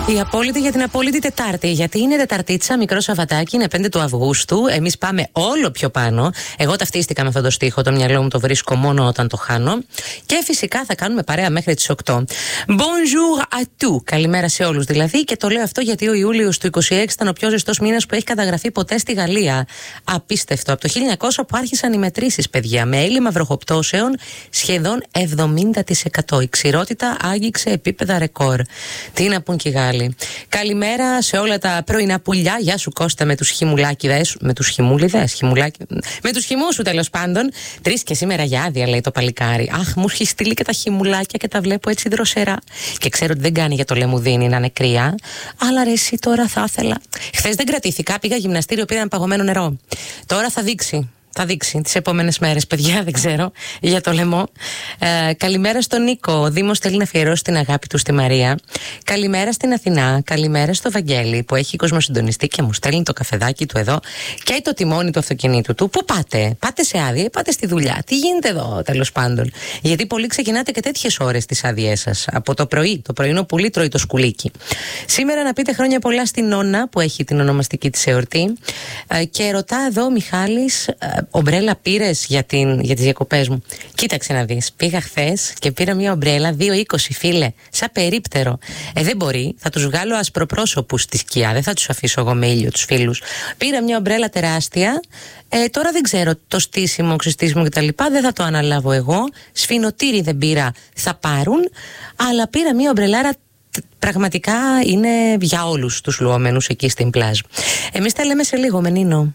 Η απόλυτη για την απόλυτη Τετάρτη. Γιατί είναι Τεταρτίτσα, μικρό Σαββατάκι, είναι 5 του Αυγούστου. Εμείς πάμε όλο πιο πάνω. Εγώ ταυτίστηκα με αυτό το στίχο, το μυαλό μου το βρίσκω μόνο όταν το χάνω. Και φυσικά θα κάνουμε παρέα μέχρι τις 8. Bonjour à tous. Καλημέρα σε όλους δηλαδή. Και το λέω αυτό γιατί ο Ιούλιος του 26 ήταν ο πιο ζεστός μήνας που έχει καταγραφεί ποτέ στη Γαλλία. Απίστευτο. Από το 1900 που άρχισαν οι μετρήσεις, παιδιά, με έλλειμμα βροχοπτώσεων σχεδόν 70%. Η ξηρότητα άγγιξε επίπεδα ρεκόρ. Τι να πούν και οι Γάλλοι. Καλημέρα σε όλα τα πρωινά πουλιά. Γεια σου Κώστα με τους χιμουλάκιδες. Με τους χιμούλιδες, με τους χυμούς σου τέλος πάντων. 3 και σήμερα για άδεια, λέει το παλικάρι. Αχ, μου έχει στείλει και τα χιμουλάκια και τα βλέπω έτσι δροσερά. Και ξέρω ότι δεν κάνει για το λαιμουδίνι να είναι κρύα. Αλλά ρε, εσύ τώρα θα ήθελα. Χθες δεν κρατήθηκα, πήγα γυμναστήριο, πήρα ένα παγωμένο νερό. Τώρα θα δείξει. Θα δείξει τις επόμενες μέρες, παιδιά, δεν ξέρω, για το λαιμό. Καλημέρα στον Νίκο. Ο Δήμος θέλει να αφιερώσει την αγάπη του στη Μαρία. Καλημέρα στην Αθηνά. Καλημέρα στο Βαγγέλη που έχει κοσμοσυντονιστή και μου στέλνει το καφεδάκι του εδώ και το τιμόνι του αυτοκινήτου του. Πού πάτε? Πάτε σε άδεια ή πάτε στη δουλειά? Τι γίνεται εδώ, τέλος πάντων? Γιατί πολλοί ξεκινάτε και τέτοιες ώρες τις άδειές σας. Από το πρωί. Το πρωινό πουλί τρώει το σκουλίκι. Σήμερα να πείτε χρόνια πολλά στην Νόνα που έχει την ονομαστική της εορτή. Και ρωτά εδώ ο Μιχάλης. Ομπρέλα πήρες για τις διακοπές μου? Κοίταξε να δεις. Πήγα χθες και πήρα μια ομπρέλα 2,20 φίλε. Σαν περίπτερο. Δεν μπορεί. Θα τους βγάλω ασπροπρόσωπους στη σκιά. Δεν θα τους αφήσω εγώ με ήλιο τους φίλους. Πήρα μια ομπρέλα τεράστια. Τώρα δεν ξέρω το στήσιμο, ξεστήσιμο κτλ. Δεν θα το αναλάβω εγώ. Σφινοτήρι δεν πήρα. Θα πάρουν. Αλλά πήρα μια ομπρελάρα. Πραγματικά είναι για όλους τους λουόμενους εκεί στην πλάζ. Εμείς τα λέμε σε λίγο με Νίνο.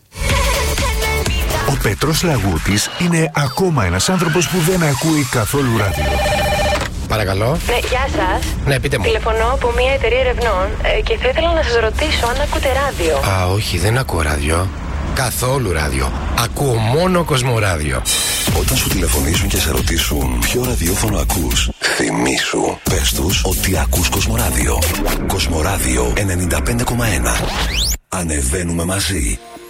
Ο Πέτρος Λαγούτης είναι ακόμα ένας άνθρωπος που δεν ακούει καθόλου ράδιο. Παρακαλώ. Ναι, γεια σας. Ναι, πείτε μου. Τηλεφωνώ από μια εταιρεία ερευνών και θα ήθελα να σας ρωτήσω αν ακούτε ράδιο. Α, όχι, δεν ακούω ράδιο. Καθόλου ράδιο. Ακούω μόνο Κοσμοράδιο. Όταν σου τηλεφωνήσουν και σε ρωτήσουν ποιο ραδιόφωνο ακούς, θυμήσου, πες τους ότι ακούς Κοσμοράδιο. Κοσμοράδιο 95,1. Ανεβαίνουμε μαζί.